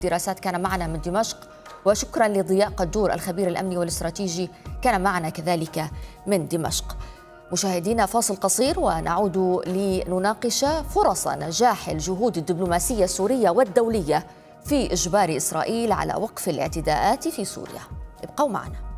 دراسات كان معنا من دمشق، وشكرا لضياء قدور الخبير الأمني والاستراتيجي كان معنا كذلك من دمشق. مشاهدينا فاصل قصير ونعود لنناقش فرص نجاح الجهود الدبلوماسية السورية والدولية في إجبار إسرائيل على وقف الاعتداءات في سوريا. ابقوا معنا.